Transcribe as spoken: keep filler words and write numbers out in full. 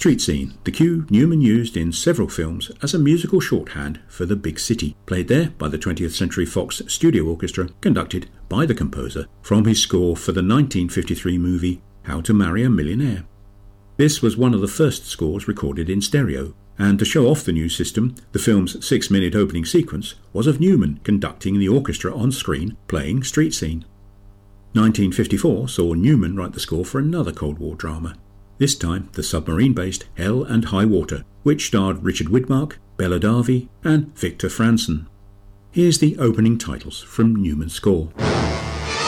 Street Scene, the cue Newman used in several films as a musical shorthand for the big city, played there by the twentieth Century Fox Studio Orchestra, conducted by the composer from his score for the nineteen fifty-three movie How to Marry a Millionaire. This was one of the first scores recorded in stereo, and to show off the new system, the film's six-minute opening sequence was of Newman conducting the orchestra on screen playing Street Scene. nineteen fifty-four saw Newman write the score for another Cold War drama, this time the submarine-based Hell and High Water, which starred Richard Widmark, Bela Davie and Victor Franzen. Here's the opening titles from Newman's score.